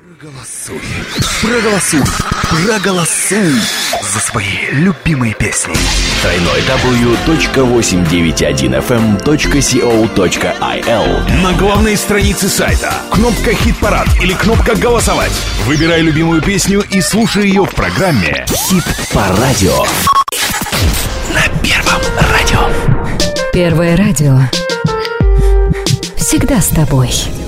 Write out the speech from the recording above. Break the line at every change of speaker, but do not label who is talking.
Проголосуй за свои любимые песни.
www.891fm.co.il.
На главной странице сайта кнопка «Хит-парад» или кнопка «Голосовать». Выбирай любимую песню и слушай ее в программе
«Хит по радио».
На Первом радио.
Первое радио. Всегда с тобой.